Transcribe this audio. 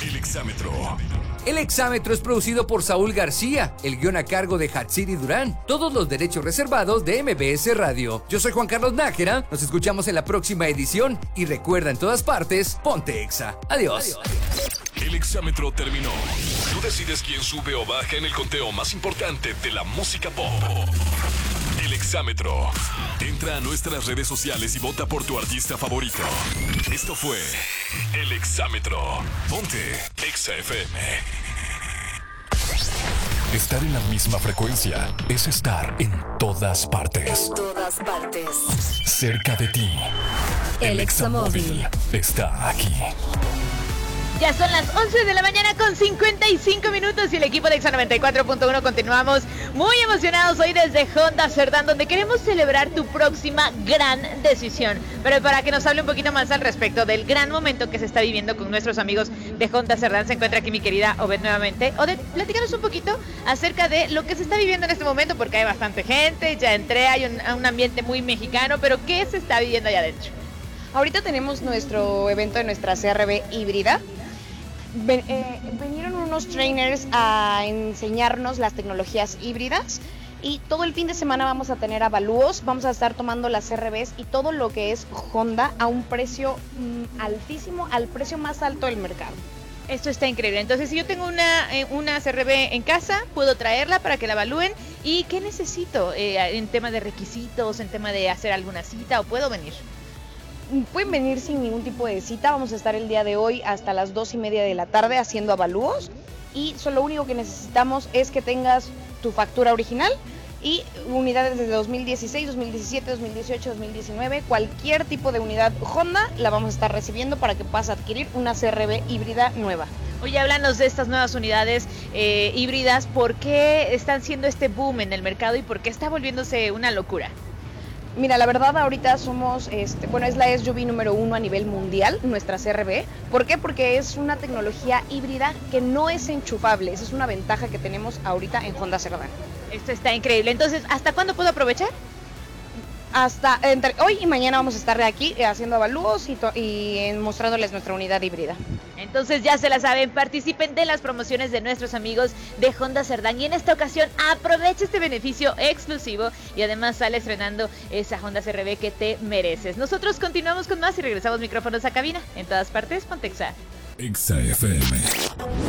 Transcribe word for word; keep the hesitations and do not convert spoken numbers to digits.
El Exámetro. El Exámetro es producido por Saúl García, el guión a cargo de Hatsiri Durán, todos los derechos reservados de M B S Radio. Yo soy Juan Carlos Nájera, nos escuchamos en la próxima edición y recuerda en todas partes, ponte Exa. Adiós. Adiós. El Exámetro terminó. Tú decides quién sube o baja en el conteo más importante de la música pop. El Exámetro. Entra a nuestras redes sociales y vota por tu artista favorito. Esto fue El Exámetro. Ponte Exa F M. Estar en la misma frecuencia es estar en todas partes. En todas partes. Cerca de ti. El Examóvil está aquí. Ya son las once de la mañana con cincuenta y cinco minutos y el equipo de Exa noventa y cuatro punto uno continuamos muy emocionados hoy desde Honda Cerdán, donde queremos celebrar tu próxima gran decisión. Pero para que nos hable un poquito más al respecto del gran momento que se está viviendo con nuestros amigos de Honda Cerdán, se encuentra aquí mi querida Obed nuevamente. Obed, platícanos un poquito acerca de lo que se está viviendo en este momento, porque hay bastante gente, ya entré, hay un, un ambiente muy mexicano, pero ¿qué se está viviendo allá adentro? Ahorita tenemos nuestro evento de nuestra C R B híbrida. Ven, eh, vinieron unos trainers a enseñarnos las tecnologías híbridas y todo el fin de semana vamos a tener avalúos, vamos a estar tomando las C R Bs y todo lo que es Honda a un precio mm, altísimo, al precio más alto del mercado. Esto está increíble. Entonces, si yo tengo una, eh, una C R B en casa, puedo traerla para que la evalúen. ¿Y qué necesito eh, en tema de requisitos, en tema de hacer alguna cita o puedo venir? Pueden venir sin ningún tipo de cita, vamos a estar el día de hoy hasta las dos y media de la tarde haciendo avalúos y solo lo único que necesitamos es que tengas tu factura original y unidades de dos mil dieciséis, dos mil diecisiete, dos mil dieciocho, dos mil diecinueve, cualquier tipo de unidad Honda la vamos a estar recibiendo para que puedas adquirir una C R B híbrida nueva. Oye, háblanos de estas nuevas unidades eh, híbridas, ¿por qué están siendo este boom en el mercado y por qué está volviéndose una locura? Mira, la verdad ahorita somos, este, bueno, es la S U V número uno a nivel mundial, nuestra C R B. ¿Por qué? Porque es una tecnología híbrida que no es enchufable. Esa es una ventaja que tenemos ahorita en Honda Cerdán. Esto está increíble. Entonces, ¿hasta cuándo puedo aprovechar? Hasta entre hoy y mañana vamos a estar de aquí eh, haciendo avalúos y, to- y eh, mostrándoles nuestra unidad híbrida. Entonces ya se la saben, participen de las promociones de nuestros amigos de Honda Cerdán y en esta ocasión aprovecha este beneficio exclusivo y además sale estrenando esa Honda C R B que te mereces. Nosotros continuamos con más y regresamos micrófonos a cabina. En todas partes, ponte Exa. Exa F M.